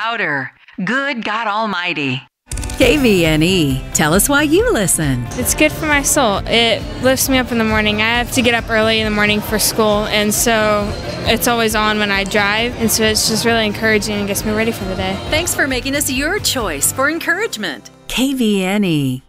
louder. Good God Almighty. KVNE. Tell us why you listen. It's good for my soul. It lifts me up in the morning. I have to get up early in the morning for school, and so it's always on when I drive, and so it's just really encouraging and gets me ready for the day. Thanks for making us your choice for encouragement. KVNE.